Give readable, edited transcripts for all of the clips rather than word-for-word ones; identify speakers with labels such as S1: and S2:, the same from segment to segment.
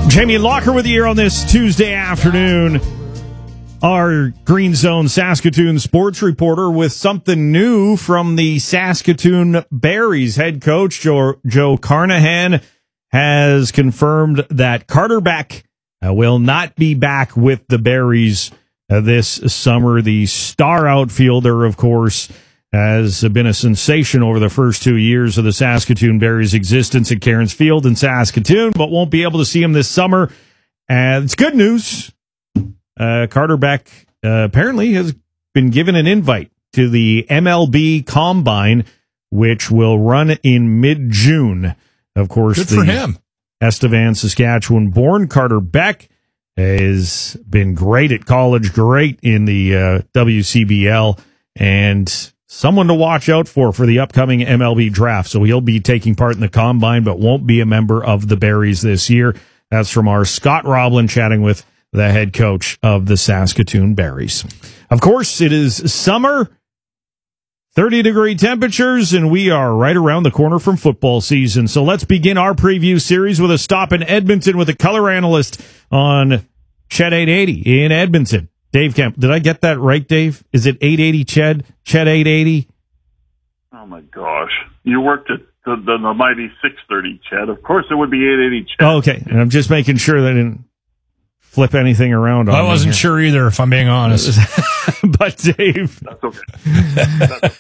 S1: Jamie Locker with you here on this Tuesday afternoon. Our Green Zone Saskatoon sports reporter with something new from the Saskatoon Berries. Head coach Joe Carnahan has confirmed that Carter Beck will not be back with the Berries this summer. The star outfielder, of course, has been a sensation over the first 2 years of the Saskatoon Berries' existence at Cairns Field in Saskatoon, but won't be able to see him this summer. And it's good news. Carter Beck apparently has been given an invite to the MLB Combine, which will run in mid-June. Of course,
S2: good for him.
S1: Estevan, Saskatchewan-born Carter Beck has been great at college, great in the WCBL, and someone to watch out for the upcoming MLB draft. So he'll be taking part in the Combine, but won't be a member of the Berries this year. That's from our Scott Roblin chatting with the head coach of the Saskatoon Berries. Of course, it is summer, 30-degree temperatures, and we are right around the corner from football season. So let's begin our preview series with a stop in Edmonton with a color analyst on Ched 880 in Edmonton. Dave Kemp. Did I get that right, Dave? Is it 880 Ched? Ched 880?
S3: Oh, my gosh. You worked at the mighty 630 Ched. Of course it would be 880 Ched.
S1: Oh, okay. And I'm just making sure that I didn't flip anything around on
S2: I wasn't sure either, if I'm being honest.
S1: But, Dave.
S3: That's okay.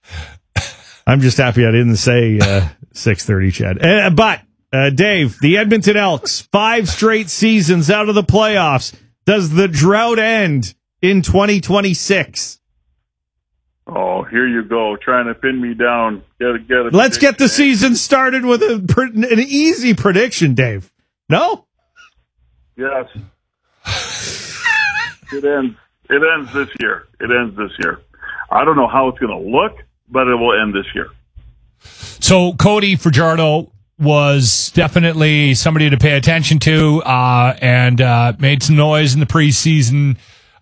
S1: I'm just happy I didn't say 630 Ched. But, Dave, the Edmonton Elks, 5 straight seasons out of the playoffs. Does the drought end in 2026?
S3: Oh, here you go, trying to pin me down.
S1: Let's get the season started with an easy prediction, Dave. No?
S3: Yes. It ends this year. It ends this year. I don't know how it's going to look, but it will end this year.
S2: So Cody Fajardo was definitely somebody to pay attention to, and made some noise in the preseason.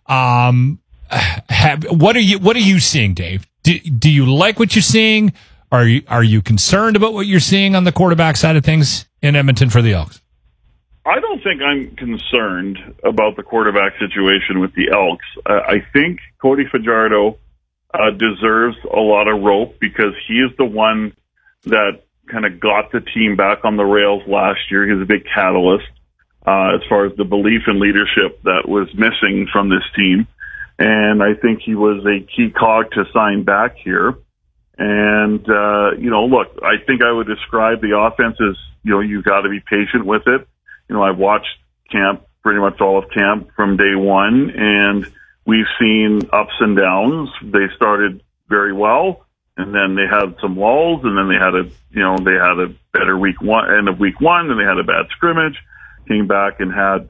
S2: What are you seeing, Dave? Do you like what you're seeing? Are you concerned about what you're seeing on the quarterback side of things in Edmonton for the Elks?
S3: I don't think I'm concerned about the quarterback situation with the Elks. I think Cody Fajardo deserves a lot of rope because he is the one that kind of got the team back on the rails last year. He was a big catalyst as far as the belief in leadership that was missing from this team. And I think he was a key cog to sign back here. And, look, I think I would describe the offense as, you've got to be patient with it. I've watched camp, pretty much all of camp from day one, and we've seen ups and downs. They started very well, and then they had some lulls, and then they had a better end of week one, and they had a bad scrimmage, came back and had,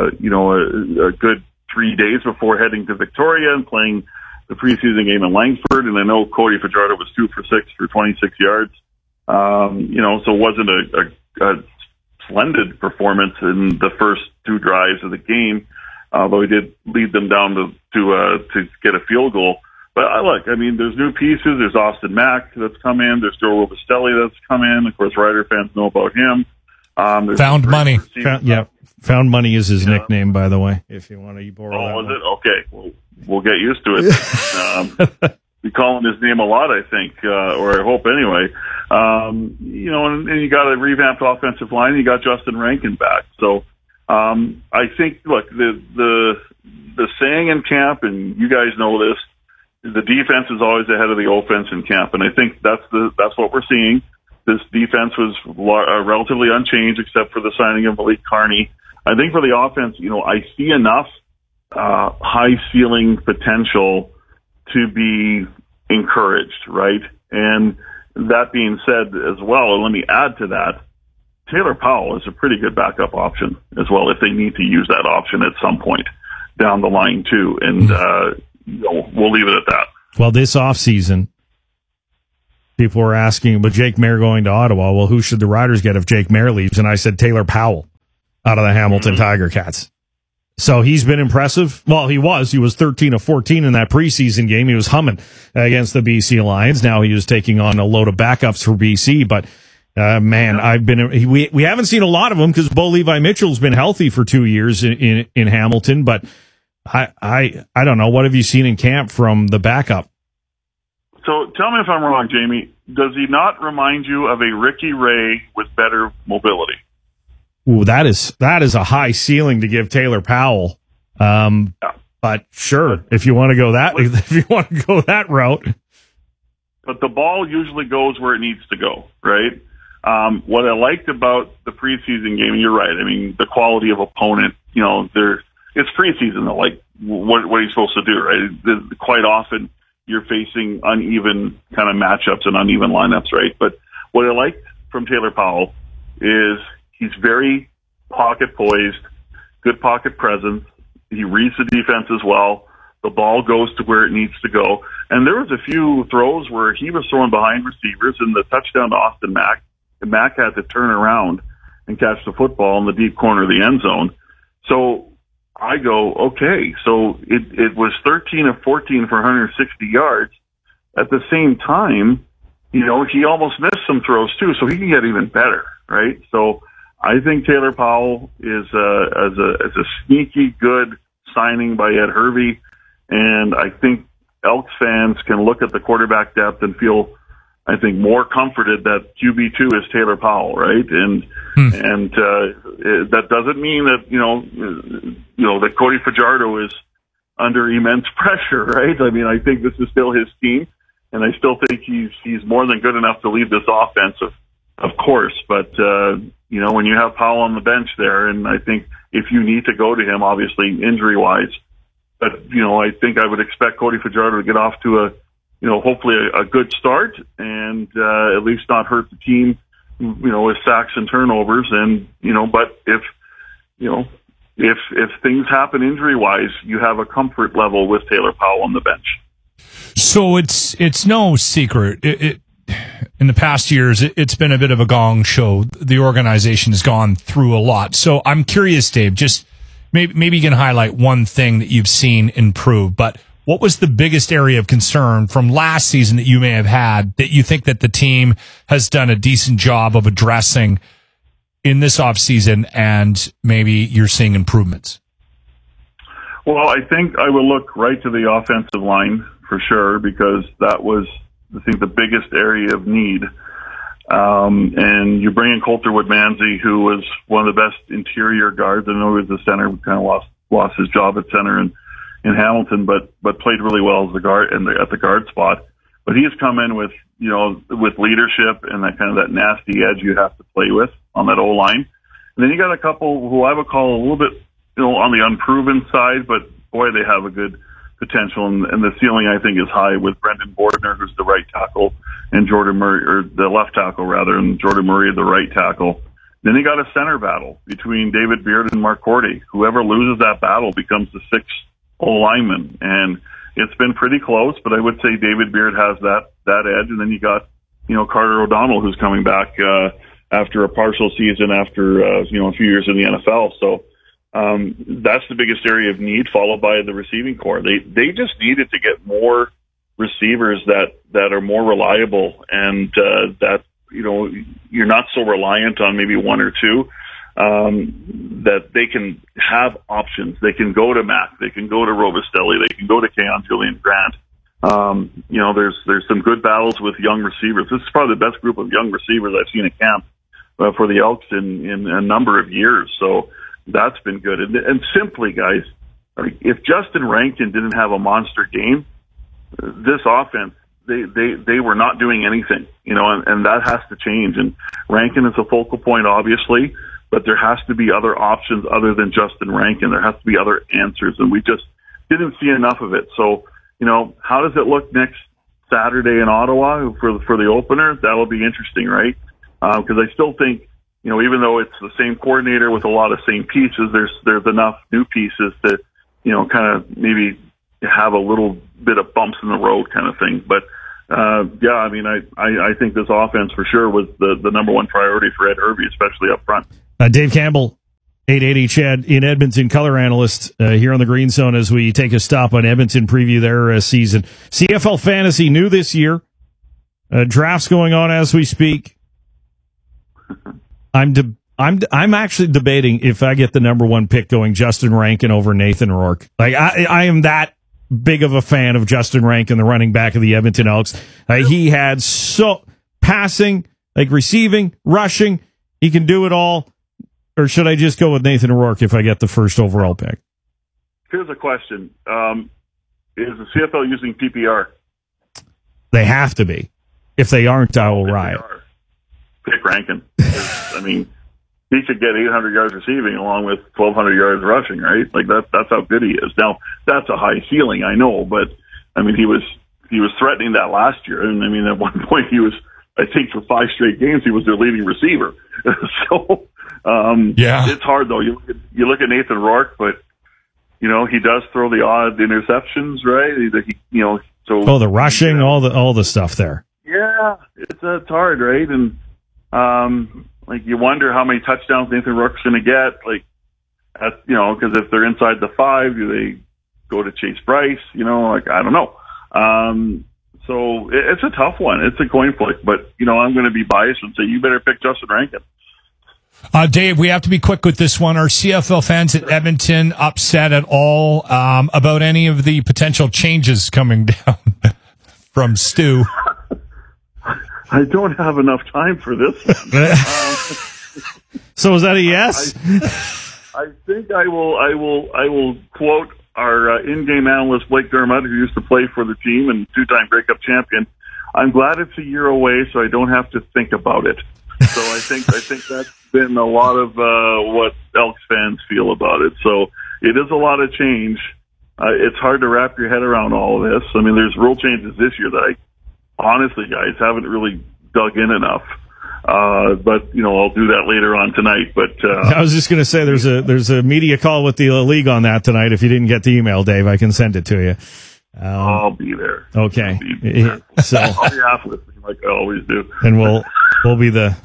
S3: a good 3 days before heading to Victoria and playing the preseason game in Langford. And I know Cody Fajardo was 2 for 6 for 26 yards. So it wasn't a splendid performance in the first 2 drives of the game, although he did lead them down to get a field goal. But there's new pieces. There's Austin Mack that's come in. There's Joe Robustelli that's come in. Of course, Rider fans know about him.
S2: Found money.
S1: Found money is his nickname, by the way, if you want to borrow that.
S3: Oh, is it? Okay. Well, we'll get used to it. We call him his name a lot, I think, or I hope anyway. And you got a revamped offensive line. You got Justin Rankin back. So I think, look, the saying in camp, and you guys know this, the defense is always ahead of the offense in camp, and I think that's what we're seeing. This defense was relatively unchanged except for the signing of Malik Carney. I think for the offense, I see enough high ceiling potential to be encouraged, right? And that being said as well, and let me add to that, Taylor Powell is a pretty good backup option as well if they need to use that option at some point down the line too. And we'll leave it at that.
S1: Well, this offseason, people were asking, but Jake Maier going to Ottawa, well, who should the Riders get if Jake Maier leaves? And I said Taylor Powell out of the Hamilton Tiger Cats. So he's been impressive. Well, he was 13 of 14 in that preseason game. He was humming against the BC Lions. Now he was taking on a load of backups for BC, but Man, we haven't seen a lot of them because Bo Levi Mitchell's been healthy for 2 years in Hamilton, but I don't know. What have you seen in camp from the backup?
S3: So tell me if I'm wrong, Jamie. Does he not remind you of a Ricky Ray with better mobility?
S1: Ooh, that is a high ceiling to give Taylor Powell. But sure, if you want to go that route.
S3: But the ball usually goes where it needs to go, right? What I liked about the preseason game, and you're right. I mean, the quality of opponent. It's preseason though. Like, what are you supposed to do, right? Quite often, you're facing uneven kind of matchups and uneven lineups, right? But what I liked from Taylor Powell is he's very pocket poised, good pocket presence. He reads the defense as well. The ball goes to where it needs to go. And there was a few throws where he was throwing behind receivers, and the touchdown to Austin Mack, and Mack had to turn around and catch the football in the deep corner of the end zone. So I go, okay, so it was 13 of 14 for 160 yards. At the same time, he almost missed some throws too, so he can get even better, right? So I think Taylor Powell is a sneaky good signing by Ed Hervey, and I think Elks fans can look at the quarterback depth and feel, I think, more comforted that QB2 is Taylor Powell, right? And that doesn't mean that that Cody Fajardo is under immense pressure, right? I mean, I think this is still his team, and I still think he's more than good enough to lead this offense, of course. But when you have Powell on the bench there, and I think if you need to go to him, obviously injury wise, but I think I would expect Cody Fajardo to get off to hopefully a good start and at least not hurt the team, with sacks and turnovers. And, but if things happen injury wise, you have a comfort level with Taylor Powell on the bench.
S2: So it's no secret. In the past years, it's been a bit of a gong show. The organization has gone through a lot. So I'm curious, Dave, just maybe you can highlight one thing that you've seen improve, but what was the biggest area of concern from last season that you may have had that you think that the team has done a decent job of addressing in this offseason, and maybe you're seeing improvements?
S3: Well, I think I would look right to the offensive line for sure, because that was, I think, the biggest area of need. And you bring in Coulter Woodmansey, who was one of the best interior guards. I know he was the center, kind of lost his job at center in Hamilton, but played really well as the guard at the guard spot. But he has come in with leadership and that nasty edge you have to play with on that O-line. And then you got a couple who I would call a little bit, on the unproven side, but boy, they have a good potential, and the ceiling I think is high with Brendan Bordner, who's the right tackle, and Jordan Murray, or the left tackle rather, and Jordan Murray, the right tackle. Then you got a center battle between David Beard and Mark Cordy. Whoever loses that battle becomes the sixth O-lineman, and it's been pretty close, but I would say David Beard has that edge. And then you got, Carter O'Donnell, who's coming back after a partial season after a few years in the NFL. So that's the biggest area of need, followed by the receiving core. They just needed to get more receivers that are more reliable, and that you're not so reliant on maybe one or two. That they can have options. They can go to Mack. They can go to Robistelli. They can go to Keon Julian Grant. There's some good battles with young receivers. This is probably the best group of young receivers I've seen at camp for the Elks in a number of years. So that's been good. And simply, guys, if Justin Rankin didn't have a monster game, this offense, they were not doing anything, and that has to change. And Rankin is a focal point, obviously, but there has to be other options other than Justin Rankin. There has to be other answers, and we just didn't see enough of it. So, how does it look next Saturday in Ottawa for the opener? That'll be interesting, right? Because I still think, even though it's the same coordinator with a lot of same pieces, there's enough new pieces to, kind of maybe have a little bit of bumps in the road kind of thing. But I think this offense for sure was the number one priority for Ed Hervey, especially up front.
S1: Dave Campbell, 880 Chad in Edmonton, color analyst here on the Green Zone as we take a stop on Edmonton, preview their season. CFL Fantasy new this year. Drafts going on as we speak. I'm actually debating if I get the number one pick going Justin Rankin over Nathan Rourke. Like I am that big of a fan of Justin Rankin, the running back of the Edmonton Elks. He had so passing, like receiving, rushing. He can do it all. Or should I just go with Nathan Rourke if I get the first overall pick?
S3: Here's a question. Is the CFL using PPR?
S1: They have to be. If they aren't, I will riot.
S3: Pick Rankin. I mean, he could get 800 yards receiving along with 1,200 yards rushing, right? Like that's how good he is. Now, that's a high ceiling, I know, but I mean, he was threatening that last year, and I mean, at one point he was, I think, for 5 straight games he was their leading receiver. So, it's hard though. You look at Nathan Rourke, but you know he does throw the odd interceptions, right? So
S1: the rushing, all the stuff there.
S3: Yeah, it's hard, right? And like you wonder how many touchdowns Nathan Rourke's going to get. Like, because if they're inside the 5, do they go to Chase Bryce? Like I don't know. So it's a tough one. It's a coin flip, but I'm going to be biased and say you better pick Justin Rankin.
S2: Dave, we have to be quick with this one. Are CFL fans at Edmonton upset at all about any of the potential changes coming down from Stu?
S3: I don't have enough time for this.
S1: So is that a yes?
S3: I think I will quote our in-game analyst Blake Dermott, who used to play for the team and 2-time Grey Cup champion. I'm glad it's a year away, so I don't have to think about it. So I think that's been a lot of what Elks fans feel about it. So it is a lot of change. It's hard to wrap your head around all of this. I mean, there's rule changes this year that I honestly, guys, haven't really dug in enough. But I'll do that later on tonight. But
S1: I was just going to say there's a media call with the league on that tonight. If you didn't get the email, Dave, I can send it to you.
S3: I'll be there.
S1: Okay.
S3: So I'll be half listening like I always do.
S1: And we'll be the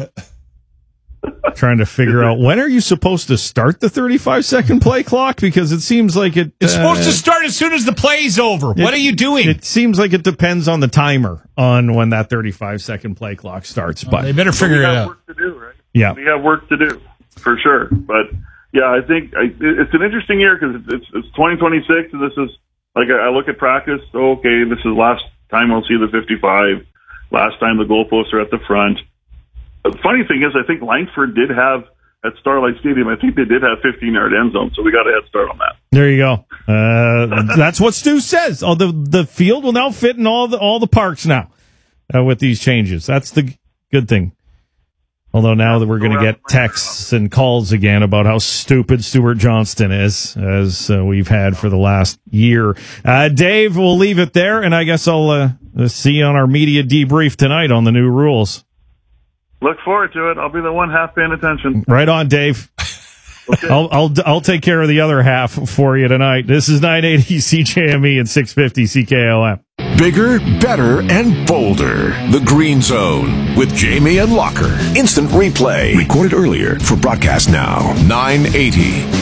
S1: trying to figure out when are you supposed to start the 35-second play clock, because it seems like it's
S2: supposed to start as soon as the play's over. What are you doing?
S1: It seems like it depends on the timer on when that 35-second play clock starts. But
S2: they better figure it out.
S3: Work to do, right?
S1: Yeah,
S3: we have work to do for sure. But yeah, I think it's an interesting year because it's 2026, and this is like I look at practice. Okay, this is last time we'll see the 55. Last time the goalposts are at the front. The funny thing is, I think Langford did have at Starlight Stadium. I think they did have 15-yard end zone, so we got a head start on that.
S1: There you go. That's what Stu says. Oh, the field will now fit in all the parks now with these changes. That's the good thing. Although now that we're going to get texts and calls again about how stupid Stuart Johnston is, as we've had for the last year. Dave, we'll leave it there, and I guess I'll see you on our media debrief tonight on the new rules.
S3: Look forward to it. I'll be the one half paying attention.
S1: Right on, Dave. Okay. I'll take care of the other half for you tonight. This is 980 CJME and 650 CKLM.
S4: Bigger, better, and bolder. The Green Zone with Jamie and Locker. Instant replay. Recorded earlier for broadcast now. 980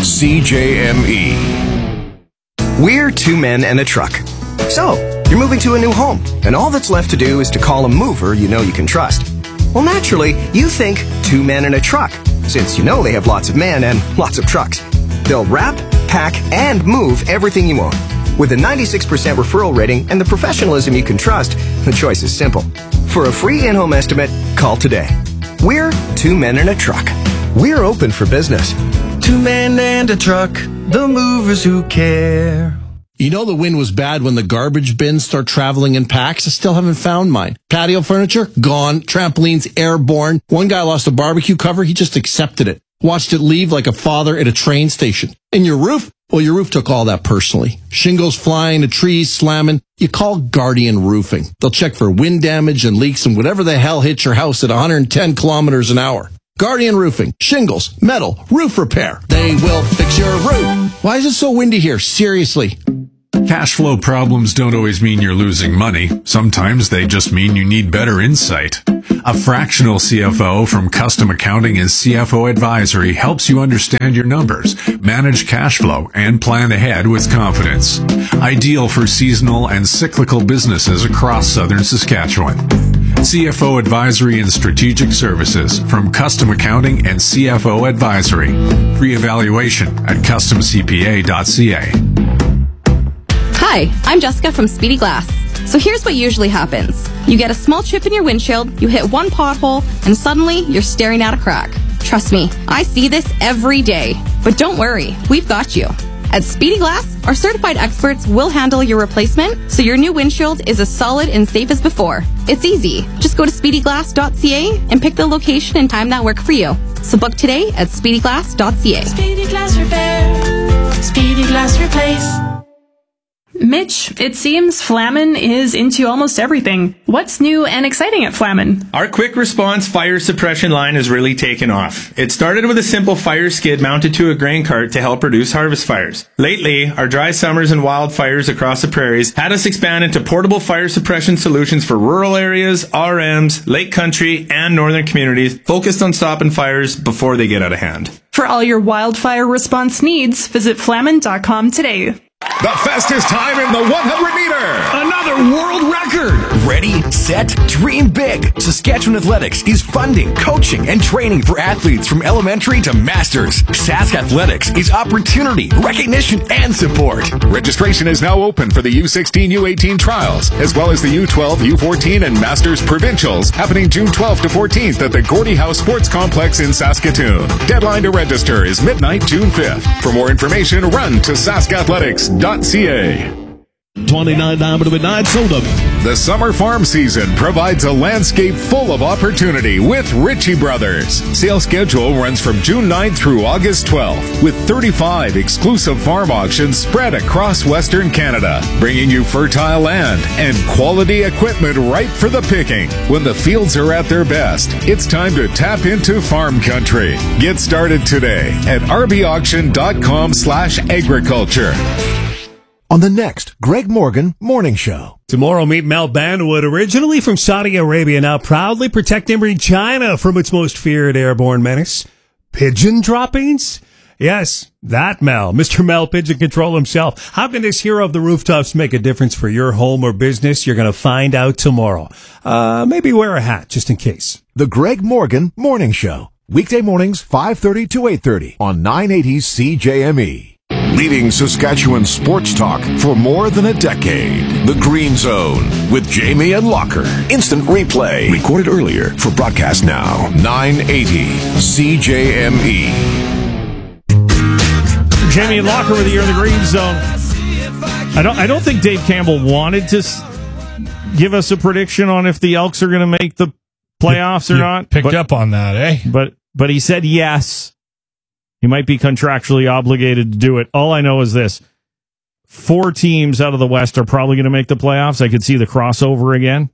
S4: CJME.
S5: We're 2 men and a truck. So, you're moving to a new home, and all that's left to do is to call a mover you know you can trust. Well, naturally, you think 2 men and a truck, since you know they have lots of men and lots of trucks. They'll wrap, pack, and move everything you own. With a 96% referral rating and the professionalism you can trust, the choice is simple. For a free in-home estimate, call today. We're 2 men and a truck. We're open for business.
S6: 2 men and a truck, the movers who care.
S7: You know the wind was bad when the garbage bins start traveling in packs? I still haven't found mine. Patio furniture? Gone. Trampolines? Airborne. One guy lost a barbecue cover. He just accepted it. Watched it leave like a father at a train station. And your roof? Well, your roof took all that personally. Shingles flying, the trees slamming. You call Guardian Roofing. They'll check for wind damage and leaks and whatever the hell hits your house at 110 kilometers an hour. Guardian Roofing. Shingles, metal, roof repair. They will fix your roof. Why is it so windy here? Seriously.
S8: Cash flow problems don't always mean you're losing money. Sometimes they just mean you need better insight. A fractional CFO from Custom Accounting and CFO Advisory helps you understand your numbers, manage cash flow, and plan ahead with confidence. Ideal for seasonal and cyclical businesses across southern Saskatchewan. CFO Advisory and Strategic Services from Custom Accounting and CFO Advisory. Free evaluation at customcpa.ca.
S9: Hi, I'm Jessica from Speedy Glass. So here's what usually happens. You get a small chip in your windshield, you hit one pothole, and suddenly you're staring at a crack. Trust me, I see this every day. But don't worry, we've got you. At Speedy Glass, our certified experts will handle your replacement so your new windshield is as solid and safe as before. It's easy. Just go to speedyglass.ca and pick the location and time that work for you. So book today at speedyglass.ca.
S10: Speedy Glass Repair. Speedy Glass Replace.
S11: Mitch, it seems Flamin is into almost everything. What's new and exciting at Flamin?
S12: Our quick response fire suppression line has really taken off. It started with a simple fire skid mounted to a grain cart to help reduce harvest fires. Lately, our dry summers and wildfires across the prairies had us expand into portable fire suppression solutions for rural areas, RMs, lake country, and northern communities focused on stopping fires before they get out of hand.
S11: For all your wildfire response needs, visit flamin.com today.
S4: The fastest time in the 100-meter.
S5: Another world record. Ready, set, dream big. Saskatchewan Athletics is funding, coaching, and training for athletes from elementary to masters. Sask Athletics is opportunity, recognition, and support.
S4: Registration is now open for the U16, U18 trials, as well as the U12, U14, and Masters Provincials, happening June 12th to 14th at the Gordie House Sports Complex in Saskatoon. Deadline to register is midnight, June 5th. For more information, run to saskathletics.ca.
S7: 29 down to midnight soda.
S4: The summer farm season provides a landscape full of opportunity with Ritchie Brothers. Sale schedule runs from June 9th through August 12th, with 35 exclusive farm auctions spread across Western Canada, bringing you fertile land and quality equipment ripe for the picking. When the fields are at their best, it's time to tap into farm country. Get started today at rbauction.com/agriculture.
S13: On the next Greg Morgan Morning Show.
S14: Tomorrow, meet Mel Banwood, originally from Saudi Arabia, now proudly protecting China from its most feared airborne menace, pigeon droppings. Yes, that Mel, Mr. Mel Pigeon Control himself. How can this hero of the rooftops make a difference for your home or business? You're going to find out tomorrow. Maybe wear a hat, just in case.
S13: The Greg Morgan Morning Show. Weekday mornings, 5:30 to 8:30 on 980 CJME.
S4: Leading Saskatchewan sports talk for more than a decade. The Green Zone with Jamie and Locker. Instant replay. Recorded earlier for broadcast now. 980 CJME.
S1: Jamie and Locker with you in the Green Zone. I don't think Dave Campbell wanted to give us a prediction on if the Elks are going to make the playoffs or not.
S2: Picked up on that, eh?
S1: But he said yes. He might be contractually obligated to do it. All I know is this. 4 teams out of the West are probably going to make the playoffs. I could see the crossover again.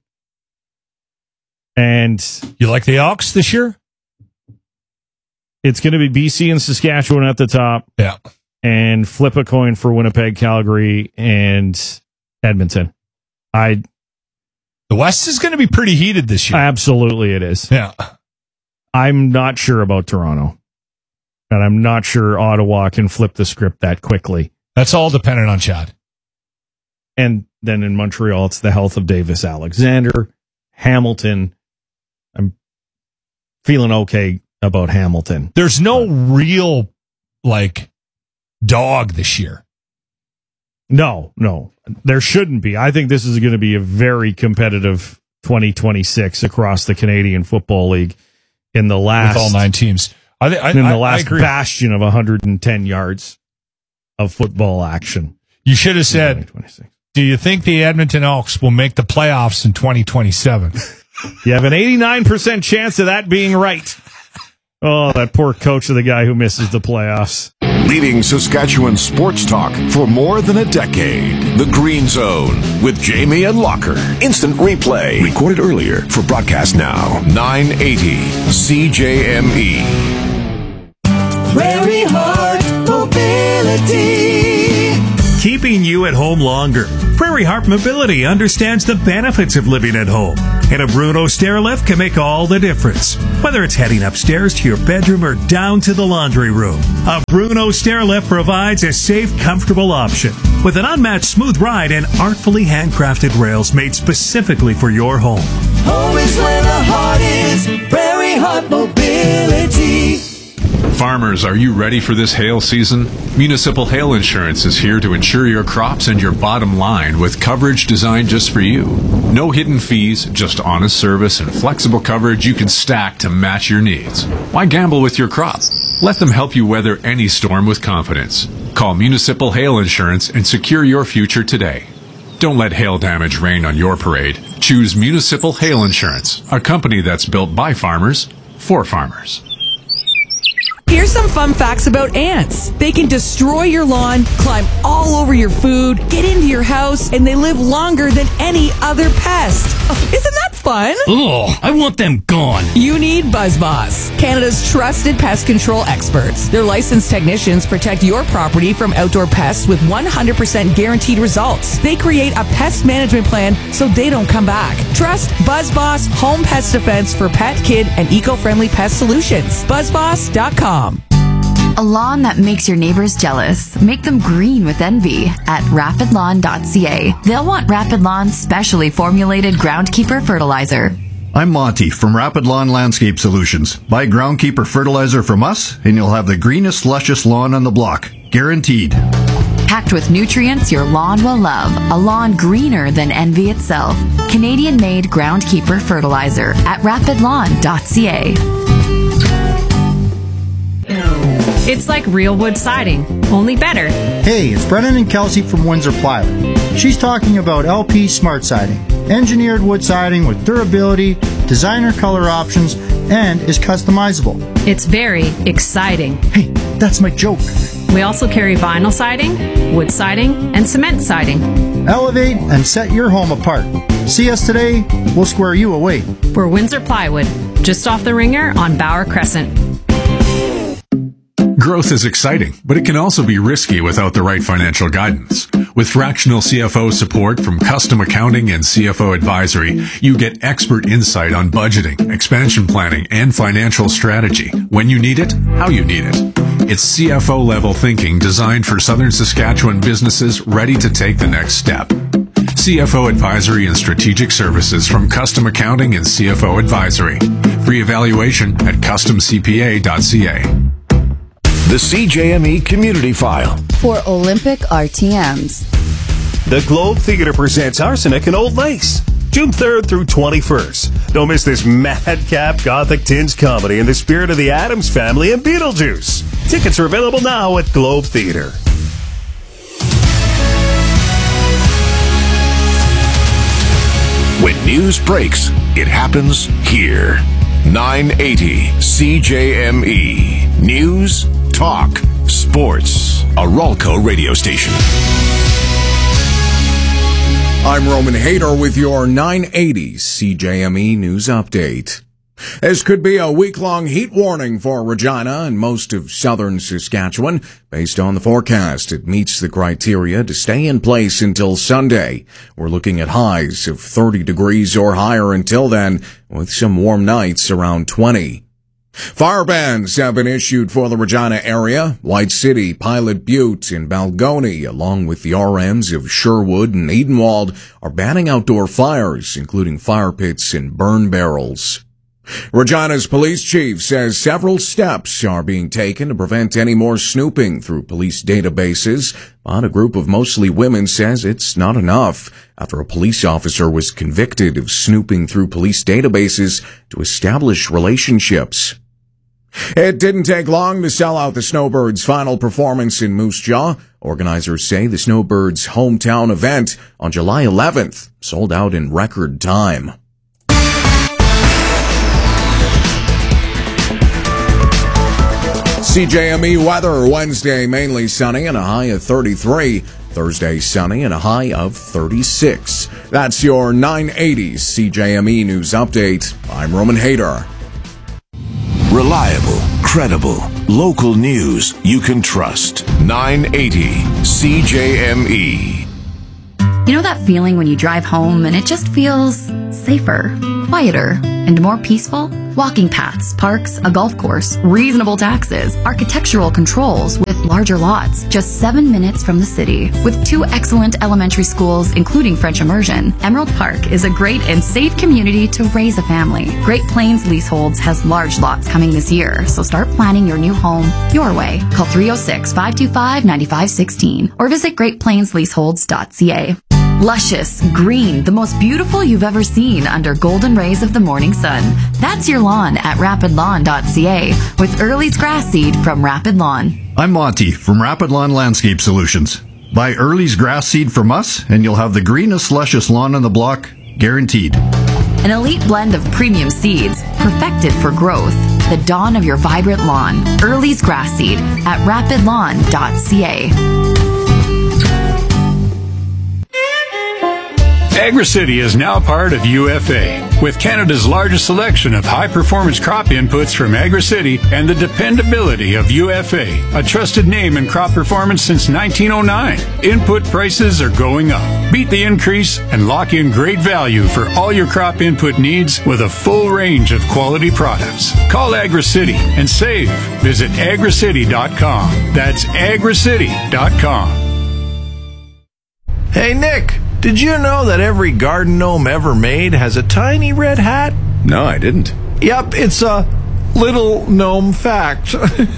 S1: And
S2: you like the Elks this year?
S1: It's going to be BC and Saskatchewan at the top.
S2: Yeah.
S1: And flip a coin for Winnipeg, Calgary, and Edmonton.
S2: The West is going to be pretty heated this year.
S1: Absolutely it is.
S2: Yeah.
S1: I'm not sure about Toronto. And I'm not sure Ottawa can flip the script that quickly.
S2: That's all dependent on Chad.
S1: And then in Montreal, it's the health of Davis Alexander, Hamilton. I'm feeling okay about Hamilton.
S2: There's no real, dog this year.
S1: No. There shouldn't be. I think this is going to be a very competitive 2026 across the Canadian Football League in the last...
S2: With all 9 teams.
S1: In the last bastion of 110 yards of football action.
S2: You should have said, do you think the Edmonton Elks will make the playoffs in 2027?
S1: You have an 89% chance of that being right. Oh, that poor coach of the guy who misses the playoffs.
S4: Leading Saskatchewan sports talk for more than a decade. The Green Zone with Jamie and Locker. Instant replay. Recorded earlier for broadcast now. 980 CJME.
S6: Prairie Heart Mobility.
S14: Keeping you you at home longer. Prairie Heart Mobility understands the benefits of living at home, and a Bruno stair lift can make all the difference. Whether it's heading upstairs to your bedroom or down to the laundry room, a Bruno stair lift provides a safe, comfortable option with an unmatched smooth ride and artfully handcrafted rails made specifically for your home.
S6: Home is where the heart is. Prairie Heart Mobility.
S8: Farmers, are you ready for this hail season? Municipal Hail Insurance is here to insure your crops and your bottom line with coverage designed just for you. No hidden fees, just honest service and flexible coverage you can stack to match your needs. Why gamble with your crop? Let them help you weather any storm with confidence. Call Municipal Hail Insurance and secure your future today. Don't let hail damage rain on your parade. Choose Municipal Hail Insurance, a company that's built by farmers, for farmers.
S15: Here's some fun facts about ants. They can destroy your lawn, climb all over your food, get into your house, and they live longer than any other pest. Oh, isn't that fun?
S16: Ugh, I want them gone.
S15: You need BuzzBoss, Canada's trusted pest control experts. Their licensed technicians protect your property from outdoor pests with 100% guaranteed results. They create a pest management plan so they don't come back. Trust BuzzBoss Home Pest Defense for pet, kid, and eco-friendly pest solutions. BuzzBoss.com.
S17: A lawn that makes your neighbors jealous. Make them green with envy at rapidlawn.ca. They'll want Rapid Lawn's specially formulated Groundkeeper fertilizer.
S18: I'm Monty from Rapid Lawn Landscape Solutions. Buy Groundkeeper fertilizer from us and you'll have the greenest, luscious lawn on the block. Guaranteed.
S17: Packed with nutrients your lawn will love. A lawn greener than envy itself. Canadian-made Groundkeeper fertilizer at rapidlawn.ca.
S19: It's like real wood siding, only better.
S20: Hey, it's Brennan and Kelsey from Windsor Plywood. She's talking about LP Smart Siding. Engineered wood siding with durability, designer color options, and is customizable.
S19: It's very exciting.
S20: Hey, that's my joke.
S19: We also carry vinyl siding, wood siding, and cement siding.
S20: Elevate and set your home apart. See us today, we'll square you away.
S19: We're Windsor Plywood, just off the Ringer on Bauer Crescent.
S8: Growth is exciting, but it can also be risky without the right financial guidance. With fractional CFO support from Custom Accounting and CFO Advisory, you get expert insight on budgeting, expansion planning, and financial strategy. When you need it, how you need it. It's CFO level thinking designed for Southern Saskatchewan businesses ready to take the next step. CFO Advisory and Strategic Services from Custom Accounting and CFO Advisory. Free evaluation at customcpa.ca.
S13: The CJME Community File
S21: for Olympic RTMs.
S14: The Globe Theatre presents Arsenic and Old Lace, June 3rd through 21st. Don't miss this madcap gothic tinged comedy in the spirit of the Addams Family and Beetlejuice. Tickets are available now at Globe Theatre.
S13: When news breaks, it happens here. 980 CJME. News, talk, sports. A Ralco radio station.
S22: I'm Roman Hayter with your 980 CJME News Update. This could be a week-long heat warning for Regina and most of southern Saskatchewan. Based on the forecast, it meets the criteria to stay in place until Sunday. We're looking at highs of 30 degrees or higher until then, with some warm nights around 20. Fire bans have been issued for the Regina area. White City, Pilot Butte, and Balgony, along with the RMs of Sherwood and Edenwald, are banning outdoor fires, including fire pits and burn barrels. Regina's police chief says several steps are being taken to prevent any more snooping through police databases, but a group of mostly women says it's not enough after a police officer was convicted of snooping through police databases to establish relationships. It didn't take long to sell out the Snowbirds' final performance in Moose Jaw. Organizers say the Snowbirds' hometown event on July 11th sold out in record time. CJME weather, Wednesday mainly sunny and a high of 33. Thursday sunny and a high of 36. That's your 980 CJME News Update. I'm Roman Hayter.
S13: Reliable, credible, local news you can trust. 980 CJME.
S17: You know that feeling when you drive home and it just feels safer, quieter, and more peaceful? Walking paths, parks, a golf course, reasonable taxes, architectural controls with larger lots, just 7 minutes from the city. With 2 excellent elementary schools, including French immersion, Emerald Park is a great and safe community to raise a family. Great Plains Leaseholds has large lots coming this year, so start planning your new home your way. Call 306-525-9516 or visit greatplainsleaseholds.ca. Luscious, green, the most beautiful you've ever seen under golden rays of the morning sun. That's your lawn at rapidlawn.ca with Early's grass seed from Rapid Lawn.
S18: I'm Monty from Rapid Lawn Landscape Solutions. Buy Early's grass seed from us and you'll have the greenest, luscious lawn on the block, guaranteed.
S17: An elite blend of premium seeds, perfected for growth. The dawn of your vibrant lawn. Early's grass seed at rapidlawn.ca.
S3: AgriCity is now part of UFA. With Canada's largest selection of high-performance crop inputs from AgriCity and the dependability of UFA, a trusted name in crop performance since 1909. Input prices are going up. Beat the increase and lock in great value for all your crop input needs with a full range of quality products. Call AgriCity and save. Visit agricity.com. That's agricity.com.
S9: Hey, Nick. Did you know that every garden gnome ever made has a tiny red hat?
S4: No, I didn't.
S9: Yep, it's a little gnome fact.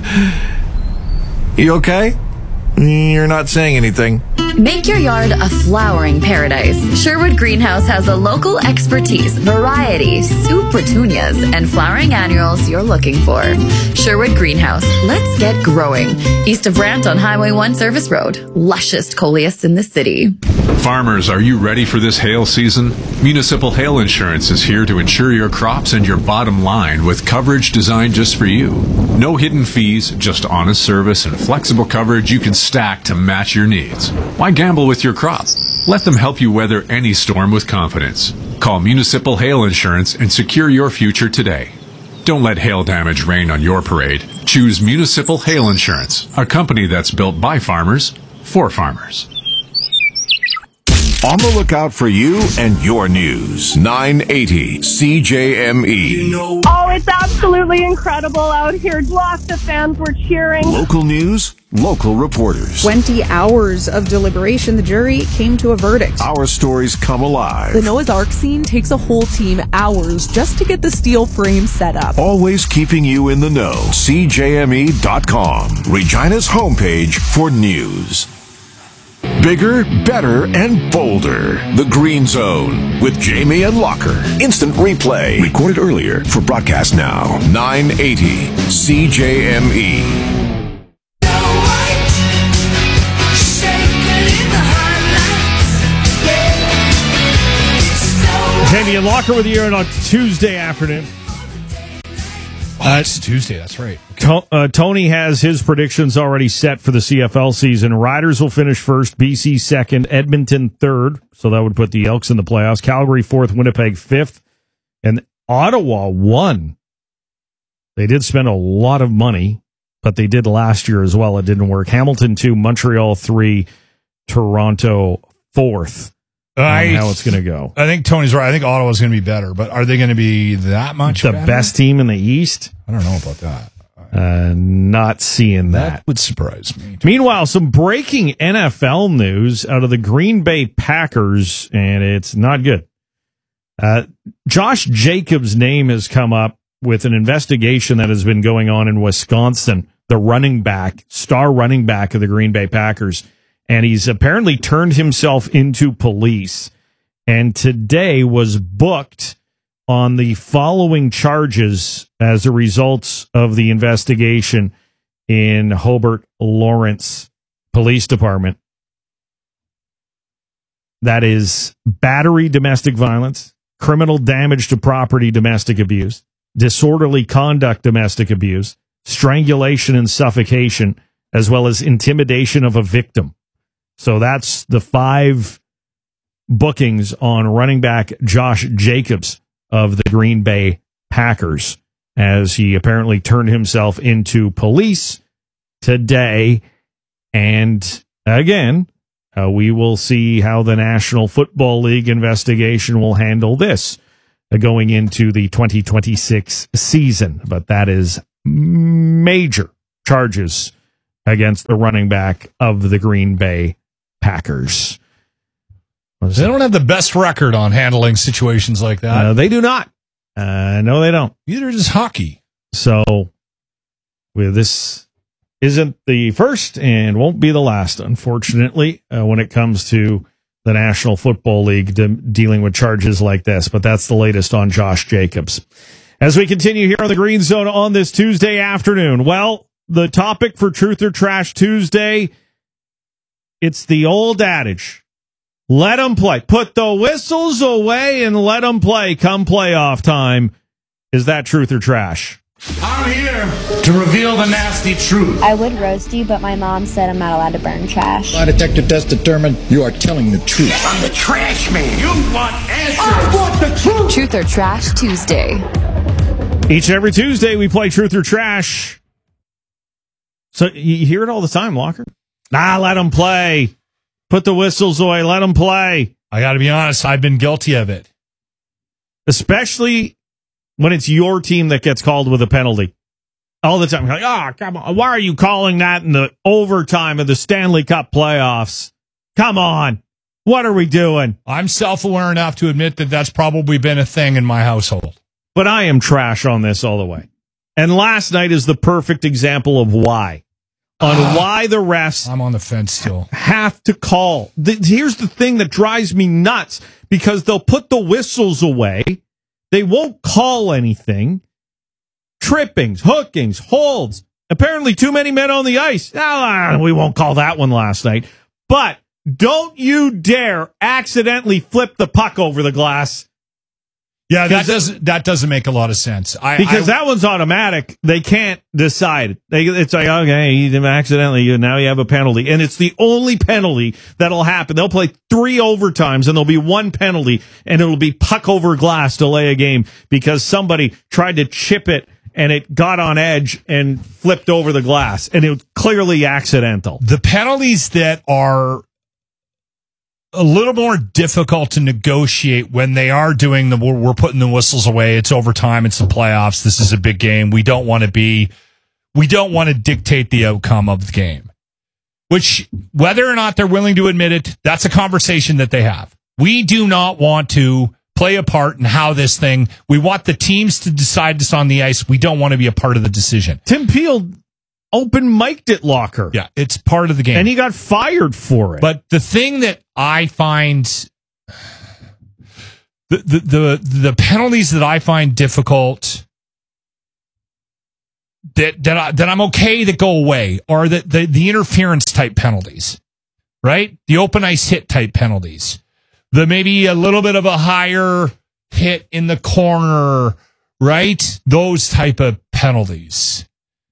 S9: You okay? You're not saying anything.
S17: Make your yard a flowering paradise. Sherwood Greenhouse has a local expertise, variety, super petunias, and flowering annuals you're looking for. Sherwood Greenhouse, let's get growing. East of Brant on Highway 1 Service Road. Lushest coleus in the city.
S8: Farmers, are you ready for this hail season? Municipal Hail Insurance is here to insure your crops and your bottom line with coverage designed just for you. No hidden fees, just honest service and flexible coverage you can stack to match your needs. Why gamble with your crop? Let them help you weather any storm with confidence. Call Municipal Hail Insurance and secure your future today. Don't let hail damage rain on your parade. Choose Municipal Hail Insurance, a company that's built by farmers, for farmers.
S13: On the lookout for you and your news. 980 CJME.
S23: Oh, it's absolutely incredible out here. Lots of fans were cheering.
S13: Local news, local reporters.
S24: 20 hours of deliberation, the jury came to a verdict.
S13: Our stories come alive.
S25: The Noah's Ark scene takes a whole team hours just to get the steel frame set up.
S13: Always keeping you in the know. CJME.com. Regina's homepage for news. Bigger, better, and bolder. The Green Zone with Jamie and Locker. Instant replay. Recorded earlier for broadcast now. 980 CJME.
S1: Jamie and Locker with you on a Tuesday afternoon.
S2: It's Tuesday, that's right.
S1: Tony has his predictions already set for the CFL season. Riders will finish first, BC second, Edmonton third, so that would put the Elks in the playoffs. Calgary fourth, Winnipeg fifth, and Ottawa won. They did spend a lot of money, but they did last year as well. It didn't work. Hamilton 2, Montreal 3, Toronto 4th. How it's going to go.
S2: I think Tony's right. I think Ottawa's going to be better, but are they going to be that much
S1: the
S2: better?
S1: Best team in the East?
S2: I don't know about that.
S1: Not seeing that.
S2: That would surprise me.
S1: Meanwhile, some breaking NFL news out of the Green Bay Packers, and it's not good. Josh Jacobs' name has come up with an investigation that has been going on in Wisconsin, the star running back of the Green Bay Packers. And he's apparently turned himself into police, and today was booked on the following charges as a result of the investigation in Hobart Lawrence Police Department. That is battery, domestic violence, criminal damage to property, domestic abuse, disorderly conduct, domestic abuse, strangulation and suffocation, as well as intimidation of a victim. So that's the 5 bookings on running back Josh Jacobs of the Green Bay Packers, as he apparently turned himself into police today. And again, We will see how the National Football League investigation will handle this going into the 2026 season. But that is major charges against the running back of the Green Bay Packers.
S2: They don't have the best record on handling situations like that.
S1: They do not. No, they don't.
S2: Neither does hockey.
S1: So, this isn't the first and won't be the last, unfortunately, when it comes to the National Football League dealing with charges like this. But that's the latest on Josh Jacobs. As we continue here on the Green Zone on this Tuesday afternoon, well, the topic for Truth or Trash Tuesday, it's the old adage. Let them play. Put the whistles away and let them play come playoff time. Is that truth or trash?
S16: I'm here to reveal the nasty truth.
S5: I would roast you, but my mom said I'm not allowed to burn trash.
S7: Lie detector test determined you are telling the truth.
S16: I'm the trash man. You want answers. I want the truth.
S21: Truth or Trash Tuesday.
S1: Each and every Tuesday, we play Truth or Trash. So you hear it all the time, Walker. Let them play. Put the whistles away. Let them play.
S2: I got to be honest. I've been guilty of it.
S1: Especially when it's your team that gets called with a penalty. All the time. You're like, come on. Why are you calling that in the overtime of the Stanley Cup playoffs? Come on. What are we doing?
S2: I'm self-aware enough to admit that that's probably been a thing in my household.
S1: But I am trash on this all the way. And last night is the perfect example of why. Why the refs
S2: I'm on the fence still.
S1: Have to call. Here's the thing that drives me nuts, because they'll put the whistles away. They won't call anything. Trippings, hookings, holds. Apparently too many men on the ice. We won't call that one last night. But don't you dare accidentally flip the puck over the glass.
S2: Yeah, that doesn't make a lot of sense.
S1: Because that one's automatic. They can't decide. It's like, okay, you accidentally, now you have a penalty. And it's the only penalty that'll happen. They'll play 3 overtimes and there'll be 1 penalty, and it'll be puck over glass to lay a game because somebody tried to chip it and it got on edge and flipped over the glass. And it was clearly accidental.
S2: The penalties that are a little more difficult to negotiate when they are doing we're putting the whistles away. It's overtime. It's the playoffs. This is a big game. We don't want to dictate the outcome of the game, which whether or not they're willing to admit it, that's a conversation that they have. We do not want to play a part in how this thing, we want the teams to decide this on the ice. We don't want to be a part of the decision.
S1: Tim Peel open mic'd it, Locker.
S2: Yeah, it's part of the game.
S1: And he got fired for it.
S2: But the thing that I find the penalties that I find difficult that I'm okay that go away are the interference type penalties. Right? The open ice hit type penalties. The maybe a little bit of a higher hit in the corner, right? Those type of penalties.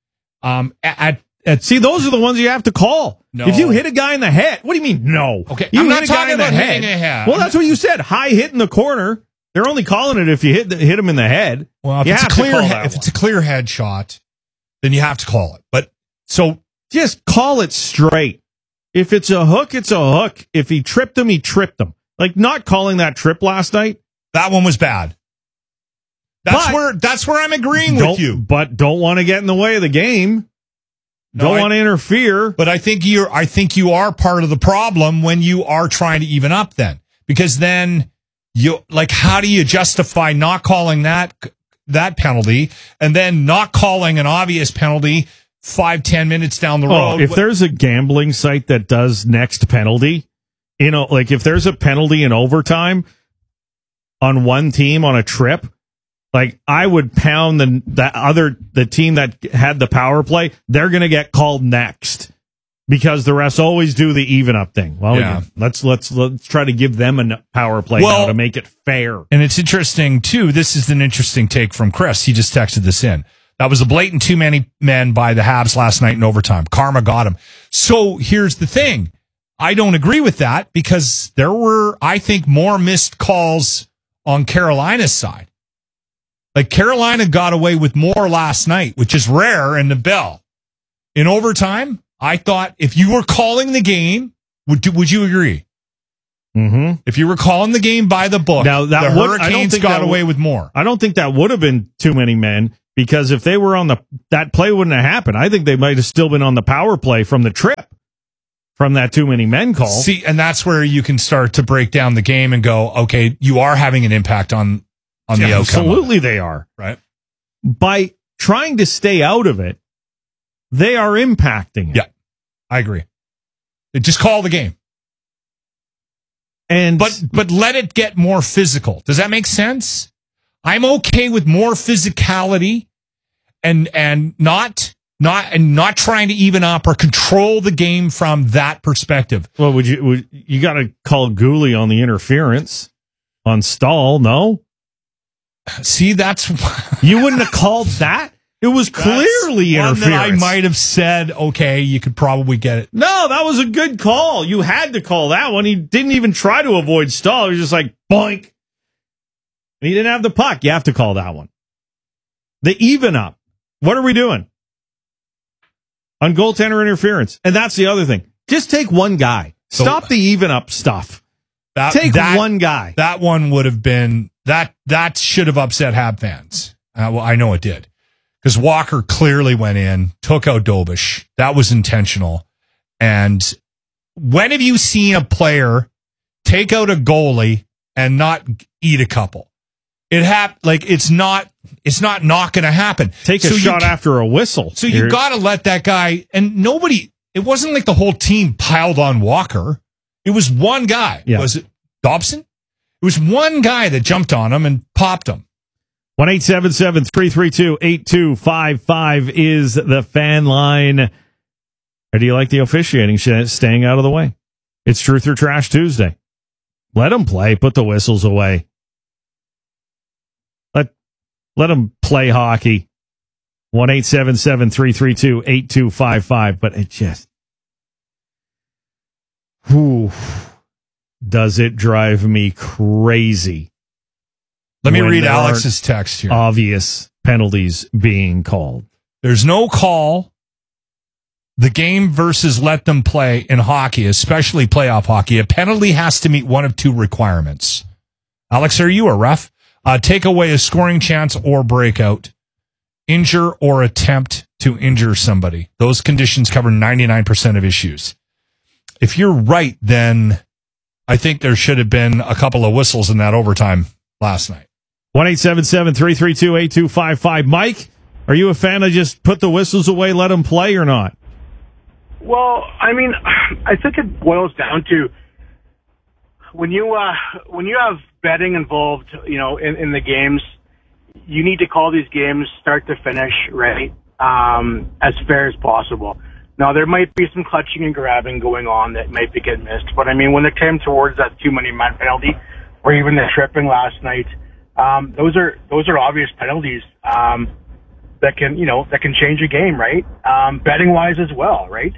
S1: See, those are the ones you have to call.
S2: No.
S1: If you hit a guy in the head, what do you mean no?
S2: Okay,
S1: you
S2: I'm
S1: hit
S2: not
S1: a guy
S2: talking
S1: in the
S2: about
S1: head.
S2: hitting a head.
S1: Well, that's what you said. High hit in the corner. They're only calling it if you hit him in the head.
S2: Well, if it's a clear headshot, then you have to call it. But so
S1: just call it straight. If it's a hook, it's a hook. If he tripped him, he tripped him. Like not calling that trip last night.
S2: That one was bad. That's where I'm agreeing with you.
S1: But don't want to get in the way of the game. Don't want to interfere.
S2: But I think you are part of the problem when you are trying to even up then. Because then how do you justify not calling that penalty and then not calling an obvious penalty 5-10 minutes down the road?
S1: If there's a gambling site that does next penalty, like if there's a penalty in overtime on one team on a trip, like I would pound the team that had the power play. They're going to get called next because the refs always do the even up thing. Well, yeah. Let's try to give them a power play now to make it fair.
S2: And it's interesting too. This is an interesting take from Chris. He just texted this in. That was a blatant too many men by the Habs last night in overtime. Karma got him. So here's the thing. I don't agree with that because there were, I think, more missed calls on Carolina's side. Like Carolina got away with more last night, which is rare in the Bell. In overtime, I thought if you were calling the game Would you agree?
S1: Mm-hmm.
S2: If you were calling the game by the book,
S1: now,
S2: the Hurricanes got away with more.
S1: I don't think that would have been too many men, because if they were on that play wouldn't have happened. I think they might have still been on the power play from the trip, from that too many men call.
S2: See, and that's where you can start to break down the game and go, okay, you are having an impact on the outcome.
S1: Absolutely they are.
S2: Right.
S1: By trying to stay out of it, they are impacting it.
S2: Yeah, I agree. Just call the game. But let it get more physical. Does that make sense? I'm okay with more physicality and not trying to even up or control the game from that perspective.
S1: Well, you got to call Gooley on the interference on Stahl? No.
S2: See, that's
S1: you wouldn't have called that. It was clearly interference.
S2: That I might have said, okay, you could probably get it.
S1: No, that was a good call. You had to call that one. He didn't even try to avoid Stahl. He was just like, boink. And he didn't have the puck. You have to call that one. The even up. What are we doing? On goaltender interference. And that's the other thing. Just take one guy. Stop the even up stuff. Take one guy.
S2: That one would have been, that should have upset Hab fans. Well, I know it did. Because Walker clearly went in, took out Dobish. That was intentional. And when have you seen a player take out a goalie and not eat a couple? It's not going to happen.
S1: Take a shot after a whistle.
S2: So you got to let that guy, and it wasn't like the whole team piled on Walker. It was one guy.
S1: Yeah.
S2: Was it Dobson? It was one guy that jumped on him and popped him.
S1: 1-877-332-8255 is the fan line. Or do you like the officiating staying out of the way? It's Truth or Trash Tuesday. Let them play. Put the whistles away. Let them play hockey. 1-877-332-8255. But it just... does it drive me crazy.
S2: Let me read Alex's text here.
S1: Obvious penalties being called.
S2: There's no call. The game versus let them play in hockey, especially playoff hockey. A penalty has to meet one of two requirements. Alex, are you a ref? Take away a scoring chance or breakout. Injure or attempt to injure somebody. Those conditions cover 99% of issues. If you're right, then I think there should have been a couple of whistles in that overtime last night.
S1: 1-877-332-8255. Mike, are you a fan of just put the whistles away, let them play, or not?
S6: Well, I mean, I think it boils down to when you have betting involved, in the games, you need to call these games start to finish, right? As fair as possible. Now, there might be some clutching and grabbing going on that might be getting missed, but I mean, when it came towards that too many man penalty, or even the tripping last night, those are obvious penalties that can change a game, right? Betting wise as well, right?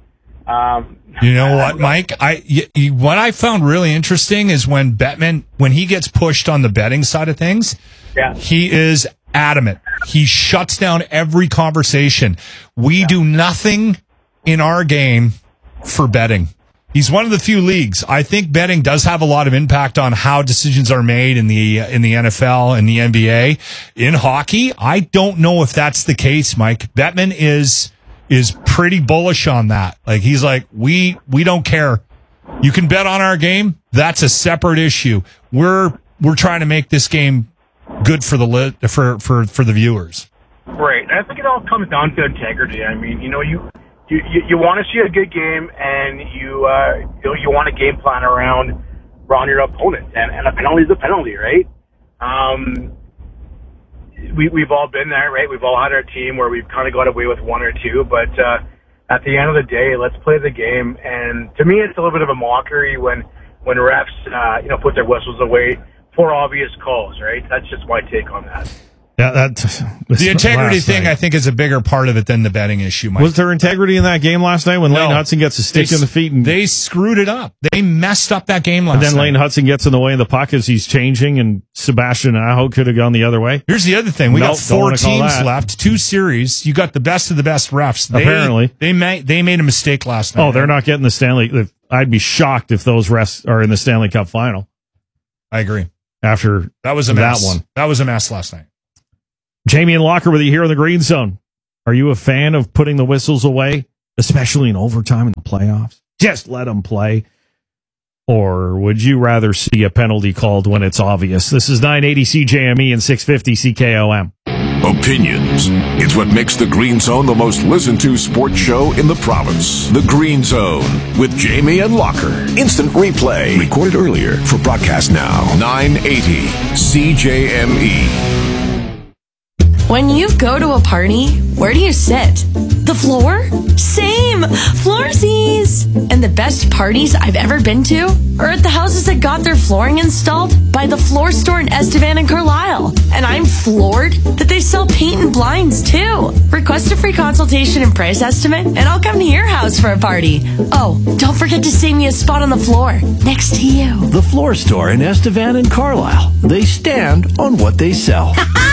S2: You know what, Mike? What I found really interesting is when Bettman, when he gets pushed on the betting side of things, he is adamant. He shuts down every conversation. We do nothing in our game for betting. He's one of the few leagues. I think betting does have a lot of impact on how decisions are made in the NFL and the NBA. In hockey, I don't know if that's the case, Mike. Bettman is pretty bullish on that. Like, he's like, we don't care. You can bet on our game. That's a separate issue. We're trying to make this game good for the viewers.
S6: Right. I think it all comes down to integrity. I mean, you want to see a good game, and you want to game plan around your opponent, and a penalty is a penalty, right? We've all been there, right? We've all had our team where we've kind of got away with one or two, but at the end of the day, let's play the game. And to me, it's a little bit of a mockery when refs put their whistles away for obvious calls, right? That's just my take on that.
S1: Yeah,
S2: the integrity thing, I think, is a bigger part of it than the betting issue, Mike.
S1: Was there integrity in that game last night when Lane Hudson gets a stick in the feet? And
S2: they screwed it up. They messed up that game last night.
S1: And then Lane Hudson gets in the way of the puck as he's changing, and Sebastian Aho could have gone the other way.
S2: Here's the other thing. We got 4 teams left, 2 series. You got the best of the best refs.
S1: Apparently.
S2: They made a mistake last night.
S1: Oh, they're not getting the Stanley. I'd be shocked if those rests are in the Stanley Cup final.
S2: I agree.
S1: After
S2: that was a mess.
S1: That one.
S2: That was a mess last night.
S1: Jamie and Locker with you here in the Green Zone. Are you a fan of putting the whistles away, especially in overtime in the playoffs? Just let them play. Or would you rather see a penalty called when it's obvious? This is 980 CJME and 650 CKOM.
S13: Opinions. It's what makes the Green Zone the most listened to sports show in the province. The Green Zone with Jamie and Locker. Instant replay. Recorded earlier for broadcast now. 980 CJME.
S10: When you go to a party, where do you sit? The floor? Same! Floorsies! And the best parties I've ever been to are at the houses that got their flooring installed by the Floor Store in Estevan and Carlisle. And I'm floored that they sell paint and blinds too. Request a free consultation and price estimate, and I'll come to your house for a party. Oh, don't forget to save me a spot on the floor next to you.
S11: The Floor Store in Estevan and Carlisle. They stand on what they sell.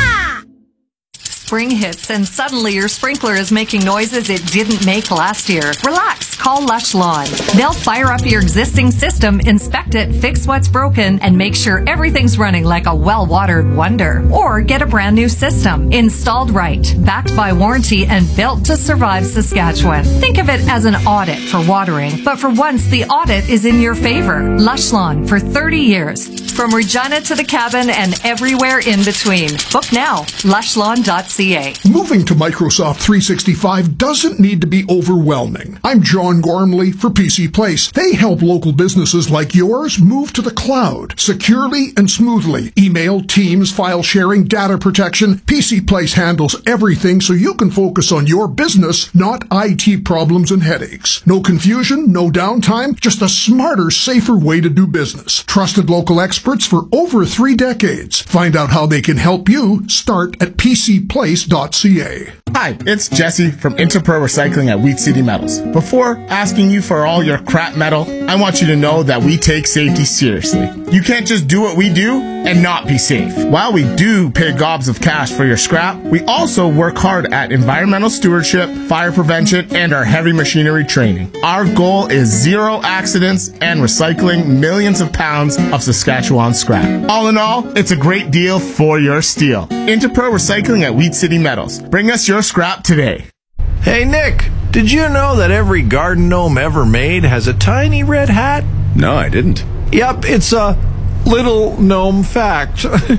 S12: Spring hits and suddenly your sprinkler is making noises it didn't make last year. Relax, call Lush Lawn. They'll fire up your existing system, inspect it, fix what's broken, and make sure everything's running like a well-watered wonder. Or get a brand new system, installed right, backed by warranty, and built to survive Saskatchewan. Think of it as an audit for watering, but for once the audit is in your favor. Lush Lawn for 30 years. From Regina to the cabin and everywhere in between. Book now, lushlawn.ca.
S15: Moving to Microsoft 365 doesn't need to be overwhelming. I'm John Gormley for PC Place. They help local businesses like yours move to the cloud securely and smoothly. Email, Teams, file sharing, data protection. PC Place handles everything so you can focus on your business, not IT problems and headaches. No confusion, no downtime, just a smarter, safer way to do business. Trusted local experts for over 3 decades. Find out how they can help you. Start at PCPlace.ca.
S20: Hi, it's Jesse from Interpro Recycling at Wheat City Metals. Before asking you for all your crap metal, I want you to know that we take safety seriously. You can't just do what we do and not be safe. While we do pay gobs of cash for your scrap, we also work hard at environmental stewardship, fire prevention, and our heavy machinery training. Our goal is 0 accidents and recycling millions of pounds of Saskatchewan scrap. All in all, it's a great deal for your steel. Interpro Recycling at Wheat City Metals. Bring us your scrap today.
S9: Hey, Nick, did you know that every garden gnome ever made has a tiny red hat?
S4: No, I didn't.
S9: Yep, it's a little gnome fact.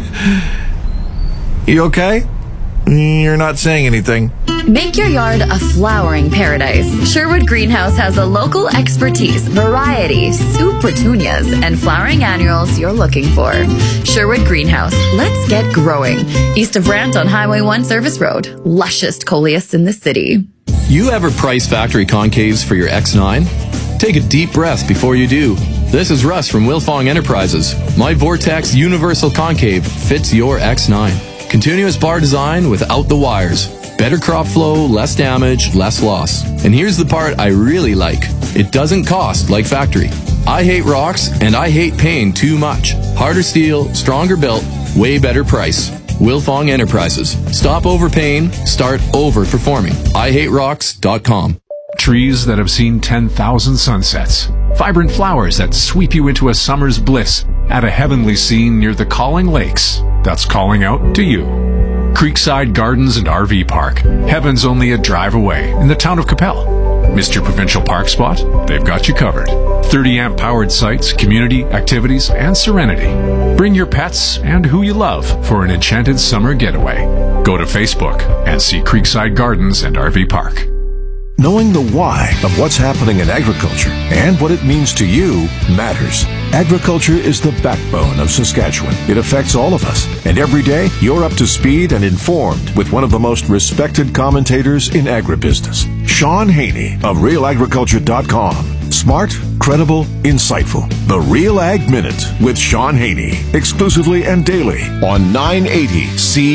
S9: You okay? You're not saying anything.
S17: Make your yard a flowering paradise. Sherwood Greenhouse has the local expertise, variety, soup petunias, and flowering annuals you're looking for. Sherwood Greenhouse, let's get growing. East of Brant on Highway 1 Service Road. Lushest coleus in the city.
S26: You ever price factory concaves for your X9? Take a deep breath before you do. This is Russ from Wilfong Enterprises. My Vortex Universal Concave fits your X9. Continuous bar design without the wires. Better crop flow, less damage, less loss. And here's the part I really like. It doesn't cost like factory. I hate rocks and I hate paying too much. Harder steel, stronger built, way better price. Wilfong Enterprises. Stop overpaying, start overperforming. IHateRocks.com.
S8: Trees that have seen 10,000 sunsets. Vibrant flowers that sweep you into a summer's bliss at a heavenly scene near the Calling Lakes. That's calling out to you. Creekside Gardens and RV Park. Heaven's only a drive away in the town of Capel. Mr. Provincial Park Spot? They've got you covered. 30 amp powered sites, community, activities, and serenity. Bring your pets and who you love for an enchanted summer getaway. Go to Facebook and see Creekside Gardens and RV Park.
S13: Knowing the why of what's happening in agriculture and what it means to you matters. Agriculture is the backbone of Saskatchewan. It affects all of us. And every day, you're up to speed and informed with one of the most respected commentators in agribusiness, Sean Haney of RealAgriculture.com. Smart, credible, insightful. The Real Ag Minute with Sean Haney. Exclusively and daily on 980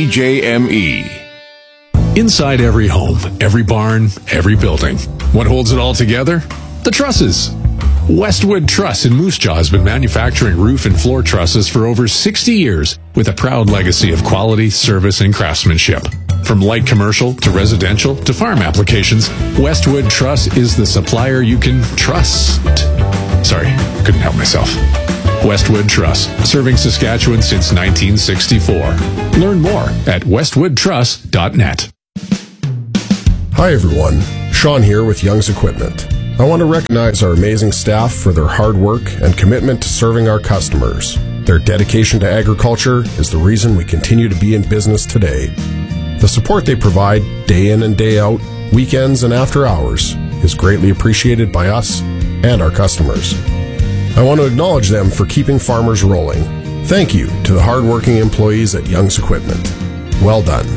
S13: CJME.
S8: Inside every home, every barn, every building. What holds it all together? The trusses. Westwood Truss in Moose Jaw has been manufacturing roof and floor trusses for over 60 years with a proud legacy of quality, service, and craftsmanship. From light commercial to residential to farm applications, Westwood Truss is the supplier you can trust. Sorry, couldn't help myself. Westwood Trust, serving Saskatchewan since 1964. Learn more at westwoodtrust.net.
S3: Hi everyone, Sean here with Young's Equipment. I want to recognize our amazing staff for their hard work and commitment to serving our customers. Their dedication to agriculture is the reason we continue to be in business today. The support they provide day in and day out, weekends and after hours, is greatly appreciated by us and our customers. I want to acknowledge them for keeping farmers rolling. Thank you to the hardworking employees at Young's Equipment. Well done.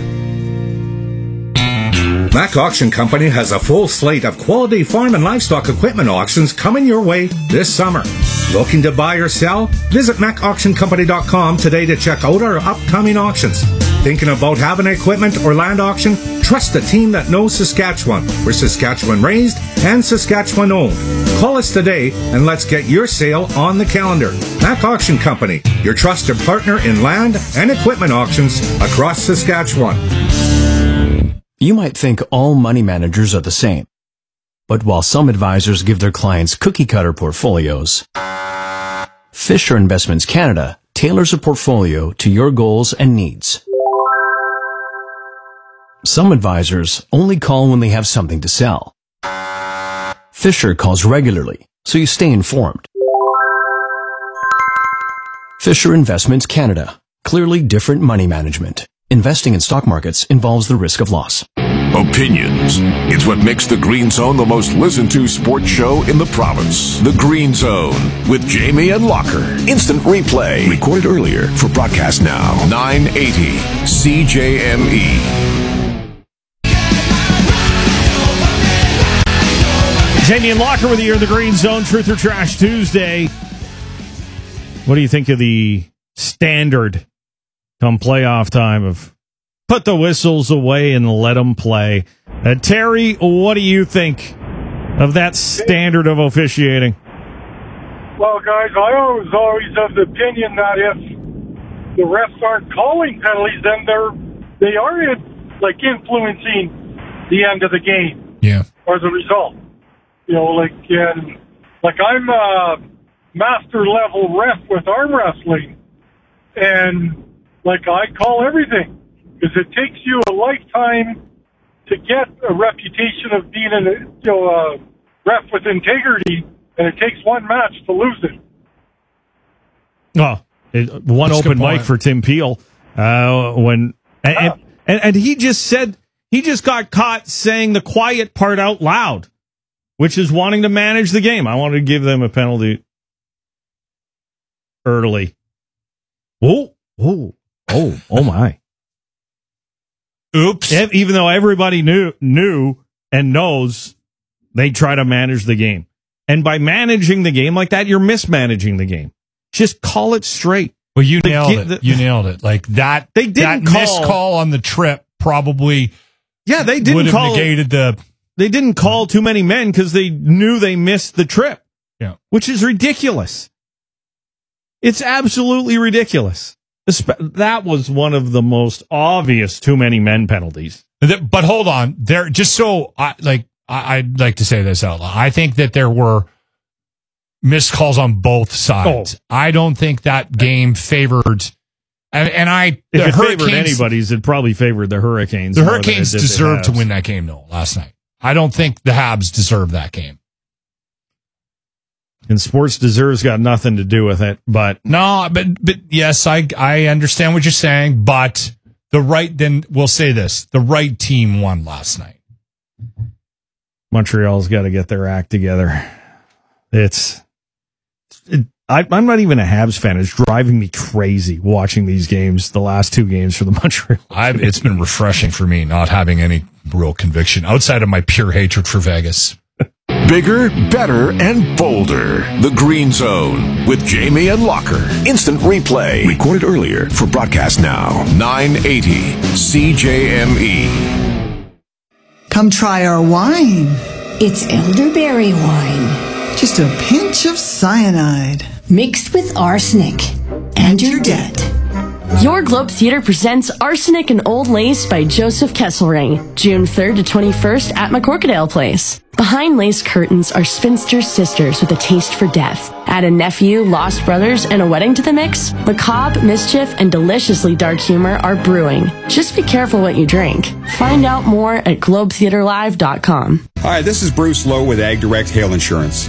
S14: Mac Auction Company has a full slate of quality farm and livestock equipment auctions coming your way this summer. Looking to buy or sell? Visit MacAuctionCompany.com today to check out our upcoming auctions. Thinking about having an equipment or land auction? Trust a team that knows Saskatchewan. We're Saskatchewan raised and Saskatchewan owned. Call us today and let's get your sale on the calendar. Mac Auction Company, your trusted partner in land and equipment auctions across Saskatchewan.
S18: You might think all money managers are the same. But while some advisors give their clients cookie-cutter portfolios, Fisher Investments Canada tailors a portfolio to your goals and needs. Some advisors only call when they have something to sell. Fisher calls regularly, so you stay informed. Fisher Investments Canada. Clearly different money management. Investing in stock markets involves the risk of loss.
S13: Opinions. It's what makes The Green Zone the most listened to sports show in the province. The Green Zone with Jamie and Locker. Instant replay. Recorded earlier for broadcast now. 980 CJME.
S1: Jamie and Locker with you here in the Green Zone, Truth or Trash Tuesday. What do you think of the standard come playoff time of put the whistles away and let them play? Terry, what do you think of that standard of officiating?
S19: Well, guys, I was always of the opinion that if the refs aren't calling penalties, then they are influencing the end of the game.
S2: Yeah.
S19: Or the result. You know, like I'm a master level ref with arm wrestling, and I call everything because it takes you a lifetime to get a reputation of being a ref with integrity, and it takes one match to lose it.
S1: Oh, one That's open mic for Tim Peel and he just got caught saying the quiet part out loud, which is wanting to manage the game. I wanted to give them a penalty early. Oh my.
S2: Oops.
S1: Even though everybody knew and knows, they try to manage the game. And by managing the game like that, you're mismanaging the game. Just call it straight.
S2: Well, you nailed it. You nailed it. Like that.
S1: They didn't
S2: missed call on the trip probably.
S1: Yeah, they didn't
S2: would have negated the.
S1: They didn't call too many men because they knew they missed the trip.
S2: Yeah, which
S1: is ridiculous. It's absolutely ridiculous. That was one of the most obvious too many men penalties.
S2: But hold on, there. Just so I'd like to say this out loud. I think that there were missed calls on both sides. Oh. I don't think that game favored. If it favored anybody's,
S1: it probably favored the Hurricanes.
S2: The Hurricanes deserved to win that game, though, last night. I don't think the Habs deserve that game.
S1: And sports deserves got nothing to do with it, but
S2: yes, I understand what you're saying, but then we'll say this, the right team won last night.
S1: Montreal's got to get their act together. I'm not even a Habs fan. It's driving me crazy watching these games, the last two games for the Montreal.
S2: It's been refreshing for me not having any real conviction outside of my pure hatred for Vegas.
S13: Bigger, better, and bolder. The Green Zone with Jamie and Locker. Instant replay. Recorded earlier for broadcast now. 980 CJME.
S22: Come try our wine.
S23: It's elderberry wine.
S22: Just a pinch of cyanide.
S23: Mixed with arsenic. And you're dead.
S10: Your Globe Theater presents Arsenic and Old Lace by Joseph Kesselring, June 3rd to 21st at McCorkadale Place. Behind lace curtains are spinster sisters with a taste for death. Add a nephew, lost brothers, and a wedding to the mix. Macabre, mischief, and deliciously dark humor are brewing. Just be careful what you drink. Find out more at globetheaterlive.com.
S5: Hi, this is Bruce Lowe with Ag Direct Hail Insurance.